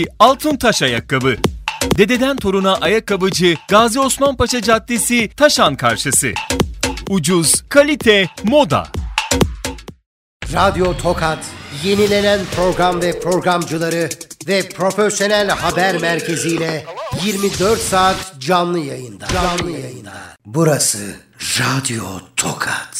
Altıntaş Ayakkabı. Dededen toruna ayakkabıcı Gazi Osman Paşa Caddesi, Taşan karşısı. Ucuz, kalite, moda. Radyo Tokat, yenilenen program ve programcıları ve profesyonel haber merkeziyle 24 saat canlı yayında. Burası Radyo Tokat.